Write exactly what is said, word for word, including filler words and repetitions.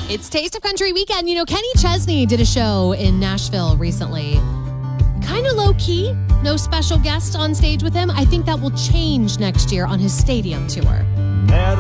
It's Taste of Country weekend. You know, Kenny Chesney did a show in Nashville recently. Kind of low key. No special guests on stage with him. I think that will change next year on his stadium tour.